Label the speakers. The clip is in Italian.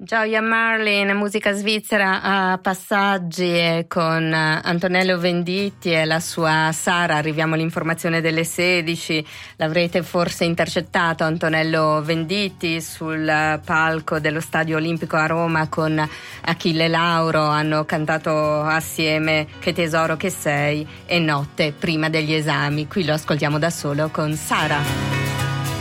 Speaker 1: Gioia Marlin, musica svizzera a passaggi, e con Antonello Venditti e la sua Sara arriviamo all'informazione delle 16. L'avrete forse intercettato Antonello Venditti sul palco dello Stadio Olimpico a Roma con Achille Lauro. Hanno cantato assieme Che tesoro che sei e Notte prima degli esami. Qui lo ascoltiamo da solo con Sara.